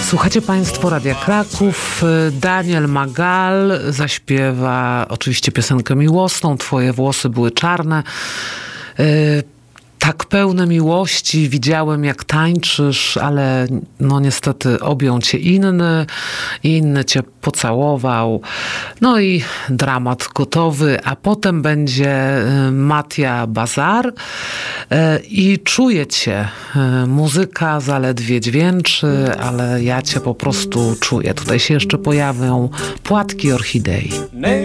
Słuchacie Państwo Radia Kraków. Daniel Magal zaśpiewa oczywiście piosenkę miłosną. Twoje włosy były czarne. Tak pełne miłości, widziałem jak tańczysz, ale no niestety objął cię inny cię pocałował. No i dramat gotowy, a potem będzie Mattia Bazar i czuję cię. Muzyka zaledwie dźwięczy, ale ja cię po prostu czuję. Tutaj się jeszcze pojawią płatki orchidei.